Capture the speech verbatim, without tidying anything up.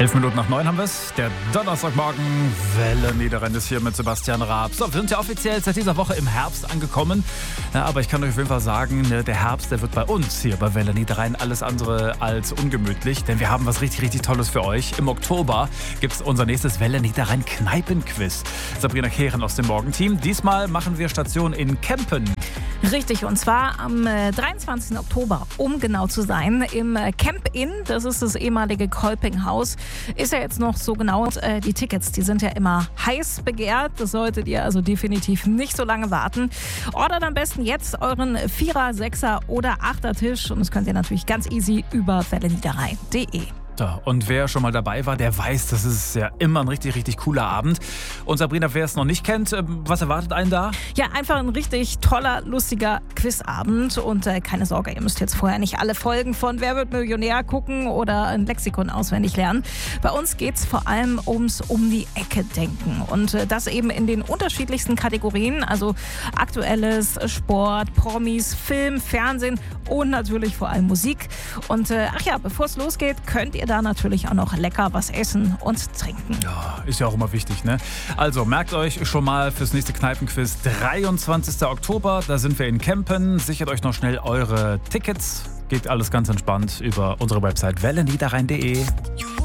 Elf Minuten nach neun haben wir es. Der Donnerstagmorgen. Welle Niederrhein ist hier mit Sebastian Raab. So, wir sind ja offiziell seit dieser Woche im Herbst angekommen. Ja, aber ich kann euch auf jeden Fall sagen, ne, der Herbst, der wird bei uns hier bei Welle Niederrhein alles andere als ungemütlich. Denn wir haben was richtig, richtig Tolles für euch. Im Oktober gibt es unser nächstes Welle Niederrhein Kneipenquiz. Sabrina Kehren aus dem Morgenteam. Diesmal machen wir Station in Kempen. Richtig, und zwar am äh, dreiundzwanzigsten Oktober, um genau zu sein, im äh, Camp Inn, das ist das ehemalige Kolpinghaus, ist ja jetzt noch so genau. Und, äh, die Tickets, die sind ja immer heiß begehrt, das solltet ihr also definitiv nicht so lange warten. Ordert am besten jetzt euren Vierer-, Sechser- oder Achter-Tisch und das könnt ihr natürlich ganz easy über welle niederrhein punkt de. Und wer schon mal dabei war, der weiß, das ist ja immer ein richtig, richtig cooler Abend. Und Sabrina, wer es noch nicht kennt, was erwartet einen da? Ja, einfach ein richtig toller, lustiger Quizabend. Und äh, keine Sorge, ihr müsst jetzt vorher nicht alle Folgen von Wer wird Millionär gucken oder ein Lexikon auswendig lernen. Bei uns geht es vor allem ums Um-die-Ecke-Denken. Und äh, das eben in den unterschiedlichsten Kategorien. Also Aktuelles, Sport, Promis, Film, Fernsehen und natürlich vor allem Musik. Und äh, ach ja, bevor es losgeht, könnt ihr da natürlich auch noch lecker was essen und trinken. Ja, ist ja auch immer wichtig, ne? Also merkt euch schon mal fürs nächste Kneipenquiz dreiundzwanzigsten Oktober. Da sind wir in Kempen. Sichert euch noch schnell eure Tickets. Geht alles ganz entspannt über unsere Website welle niederrhein punkt de.